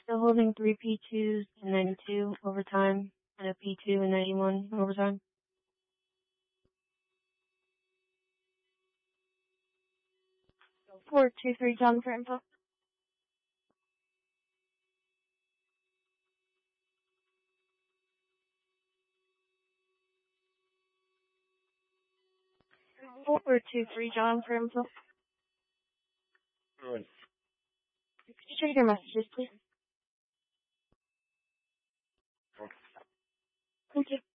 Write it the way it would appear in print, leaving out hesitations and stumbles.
Still holding 3 P2s and 92 overtime, and a P2 and 91 overtime. 423 John for info. Four two three John for info. Good. Could you check your messages, please? Okay. Thank you.